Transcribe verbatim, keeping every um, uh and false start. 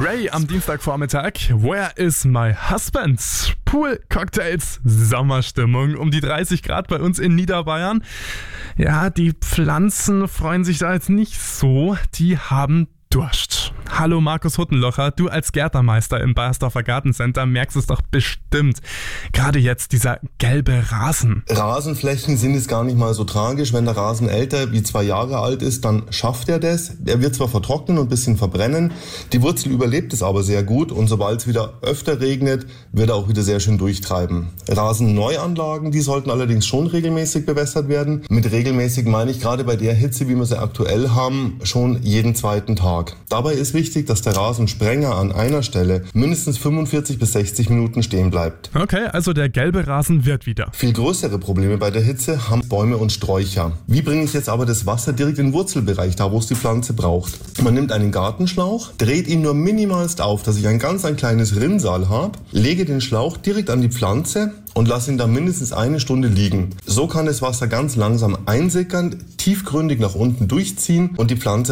Ray am Dienstagvormittag. Where is my husband? Pool, Cocktails, Sommerstimmung. Um die dreißig Grad bei uns in Niederbayern. Ja, die Pflanzen freuen sich da jetzt nicht so. Die haben Durst. Hallo Markus Huttenlocher, du als Gärtnermeister im Bayersdorfer Gartencenter merkst es doch bestimmt. Gerade jetzt dieser gelbe Rasen. Rasenflächen sind es gar nicht mal so tragisch. Wenn der Rasen älter wie zwei Jahre alt ist, dann schafft er das. Er wird zwar vertrocknen und ein bisschen verbrennen, die Wurzel überlebt es aber sehr gut und sobald es wieder öfter regnet, wird er auch wieder sehr schön durchtreiben. Rasenneuanlagen, die sollten allerdings schon regelmäßig bewässert werden. Mit regelmäßig meine ich gerade bei der Hitze, wie wir sie aktuell haben, schon jeden zweiten Tag. Dabei ist wichtig, dass der Rasensprenger an einer Stelle mindestens fünfundvierzig bis sechzig Minuten stehen bleibt. Okay, also der gelbe Rasen wird wieder. Viel größere Probleme bei der Hitze haben Bäume und Sträucher. Wie bringe ich jetzt aber das Wasser direkt in den Wurzelbereich, da wo es die Pflanze braucht? Man nimmt einen Gartenschlauch, dreht ihn nur minimalst auf, dass ich ein ganz ein kleines Rinnsal habe, lege den Schlauch direkt an die Pflanze und lasse ihn da mindestens eine Stunde liegen. So kann das Wasser ganz langsam einsickern, tiefgründig nach unten durchziehen und die Pflanze